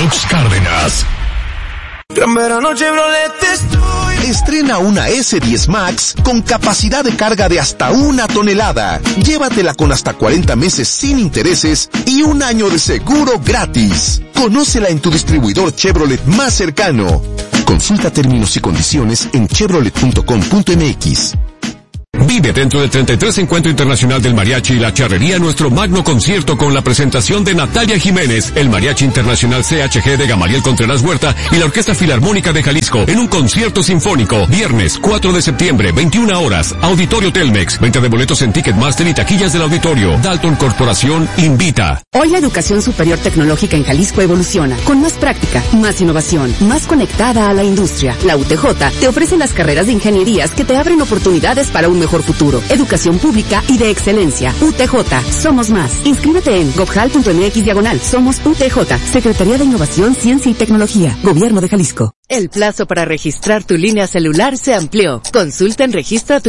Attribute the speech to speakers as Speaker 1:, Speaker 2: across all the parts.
Speaker 1: Rox Cárdenas.
Speaker 2: Gran verano Chevrolet estoy.
Speaker 3: Estrena una S10 Max con capacidad de carga de hasta 1 tonelada. Llévatela con hasta 40 meses sin intereses y 1 año de seguro gratis. Conócela en tu distribuidor Chevrolet más cercano. Consulta términos y condiciones en chevrolet.com.mx.
Speaker 4: Vive dentro del 33 Encuentro Internacional del Mariachi y la Charrería nuestro magno concierto con la presentación de Natalia Jiménez, el Mariachi Internacional CHG de Gamaliel Contreras Huerta y la Orquesta Filarmónica de Jalisco en un concierto sinfónico. Viernes 4 de septiembre, 21 horas, Auditorio Telmex. Venta de boletos en Ticketmaster y taquillas del auditorio. Dalton Corporación invita.
Speaker 5: Hoy la educación superior tecnológica en Jalisco evoluciona, con más práctica, más innovación, más conectada a la industria. La UTJ te ofrece las carreras de ingenierías que te abren oportunidades para un mejor futuro, educación pública y de excelencia. UTJ, somos más. Inscríbete en gobjal.mx/Somos UTJ, Secretaría de Innovación, Ciencia y Tecnología, Gobierno de Jalisco.
Speaker 6: El plazo para registrar tu línea celular se amplió. Consulta en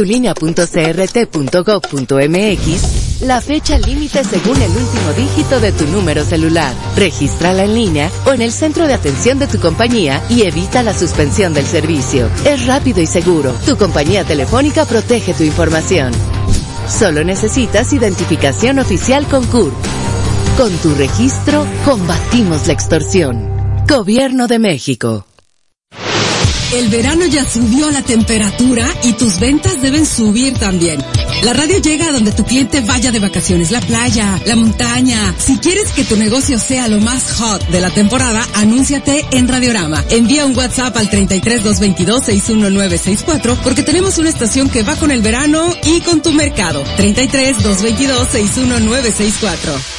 Speaker 6: registratulinea.crt.gov.mx la fecha límite según el último dígito de tu número celular. Regístrala en línea o en el centro de atención de tu compañía y evita la suspensión del servicio. Es rápido y seguro. Tu compañía telefónica protege tu información. Solo necesitas identificación oficial con CURP. Con tu registro, combatimos la extorsión. Gobierno de México.
Speaker 7: El verano ya subió la temperatura y tus ventas deben subir también. La radio llega a donde tu cliente vaya de vacaciones, la playa, la montaña. Si quieres que tu negocio sea lo más hot de la temporada, anúnciate en Radiorama. Envía un WhatsApp al 33-222-61964 porque tenemos una estación que va con el verano y con tu mercado. 33-222-61964.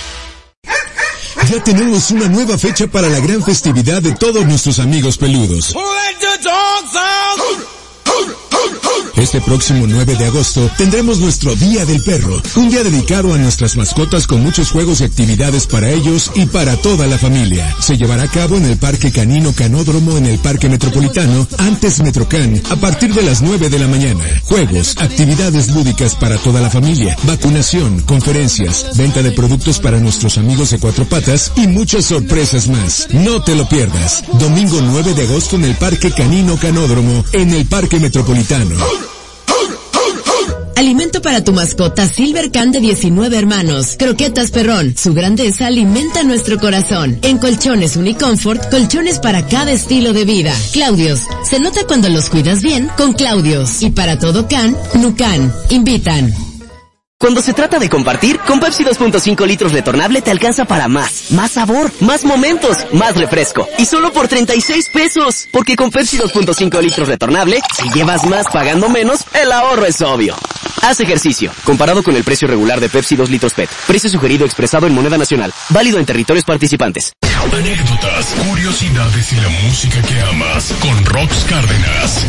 Speaker 8: Ya tenemos una nueva fecha para la gran festividad de todos nuestros amigos peludos. Este próximo 9 de agosto tendremos nuestro Día del Perro, un día dedicado a nuestras mascotas con muchos juegos y actividades para ellos y para toda la familia. Se llevará a cabo en el Parque Canino Canódromo en el Parque Metropolitano, antes Metrocan, a partir de las 9 de la mañana. Juegos, actividades lúdicas para toda la familia, vacunación, conferencias, venta de productos para nuestros amigos de cuatro patas y muchas sorpresas más. No te lo pierdas. Domingo 9 de agosto en el Parque Canino Canódromo en el Parque Metropolitano.
Speaker 9: Alimento para tu mascota Silver Can de 19 hermanos. Croquetas Perrón. Su grandeza alimenta nuestro corazón. En Colchones Unicomfort, colchones para cada estilo de vida. Claudios. Se nota cuando los cuidas bien con Claudios. Y para todo can, Nucan. Invitan.
Speaker 10: Cuando se trata de compartir, con Pepsi 2.5 litros retornable te alcanza para más. Más sabor, más momentos, más refresco. Y solo por 36 pesos. Porque con Pepsi 2.5 litros retornable, si llevas más pagando menos, el ahorro es obvio. Haz ejercicio. Comparado con el precio regular de Pepsi 2 litros PET. Precio sugerido expresado en moneda nacional. Válido en territorios participantes.
Speaker 1: Anécdotas, curiosidades y la música que amas. Con Rox Cárdenas.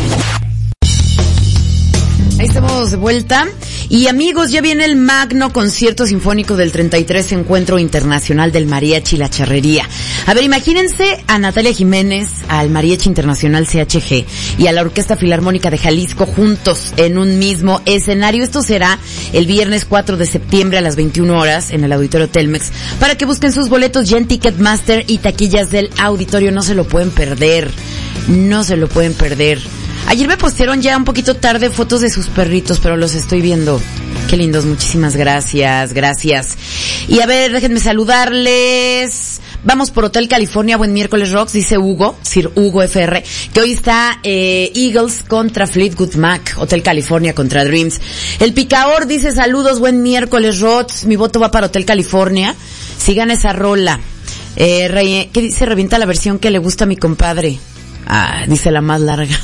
Speaker 11: Ahí estamos de vuelta. Y amigos, ya viene el magno concierto sinfónico del 33 Encuentro Internacional del Mariachi y la Charrería. A ver, imagínense a Natalia Jiménez, al Mariachi Internacional CHG y a la Orquesta Filarmónica de Jalisco juntos en un mismo escenario. Esto será el viernes 4 de septiembre a las 21 horas en el Auditorio Telmex. Para que busquen sus boletos ya en Ticketmaster y taquillas del auditorio. No se lo pueden perder. No se lo pueden perder. Ayer me postearon ya un poquito tarde fotos de sus perritos, pero los estoy viendo. Qué lindos, muchísimas gracias, gracias. Y a ver, déjenme saludarles. Vamos por Hotel California, buen miércoles Rox, dice Hugo, Sir Hugo FR, que hoy está Eagles contra Fleetwood Mac, Hotel California contra Dreams. El Picador dice saludos, buen miércoles Rox, mi voto va para Hotel California. Sigan esa rola. ¿Qué dice? Revienta la versión que le gusta a mi compadre. Ah, dice la más larga.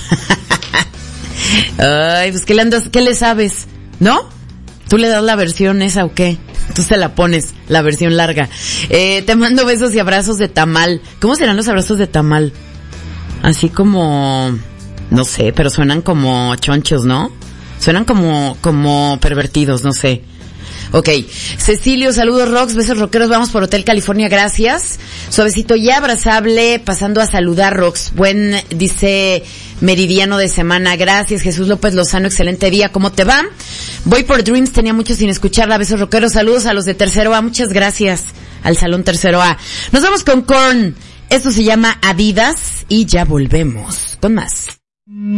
Speaker 11: Ay, pues ¿qué le sabes? ¿No? ¿Tú le das la versión esa o qué? Tú se la pones, la versión larga. Te mando besos y abrazos de tamal. ¿Cómo serán los abrazos de tamal? Así como, no sé, pero suenan como chonchos, ¿no? Suenan como pervertidos, no sé. Ok. Cecilio, saludos Rox, besos rockeros, vamos por Hotel California, gracias. Suavecito y abrazable, pasando a saludar Rox. Buen, dice, meridiano de semana, gracias. Jesús López Lozano, excelente día, ¿cómo te va? Voy por Dreams, tenía mucho sin escucharla, besos rockeros, saludos a los de Tercero A, muchas gracias al Salón Tercero A. Nos vamos con Korn, Esto se llama Adidas y ya volvemos con más.